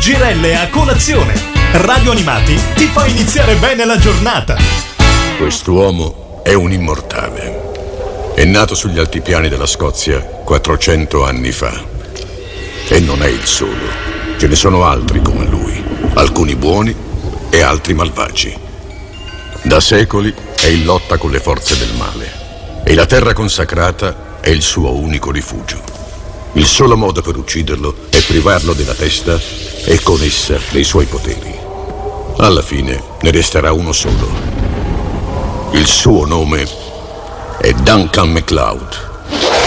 Girelle a colazione. Radio Animati ti fa iniziare bene la giornata. Quest'uomo è un immortale. È nato sugli altipiani della Scozia 400 anni fa. E non è il solo. Ce ne sono altri come lui. Alcuni buoni e altri malvagi. Da secoli è in lotta con le forze del male. E la terra consacrata è il suo unico rifugio. Il solo modo per ucciderlo è privarlo della testa e con essa dei suoi poteri. Alla fine ne resterà uno solo. Il suo nome è Duncan MacLeod.